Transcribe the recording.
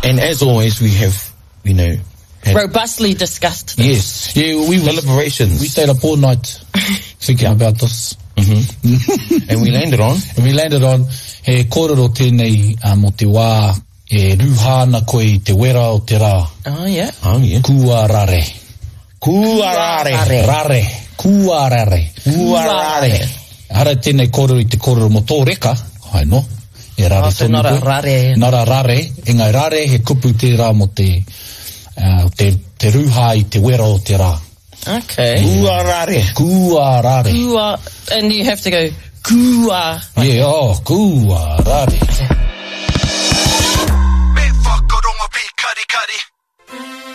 And as always, we have, robustly discussed this. Yes. Yeah, deliberations. We stayed up all night thinking about this. And we landed on? He kōrero tēnei mo te wā, e ruhana koe te wera o te rā. Oh, yeah. Kua rare. Hara tēnei kōrero I te kōrero mo tō reka, hai no. E rare so not a rare. Not a rare. Engai rare, he kupu te rā mo te ruha I te wera o te rā. Okay. Kua rare. And you have to go, kua. Yeah, kua rare.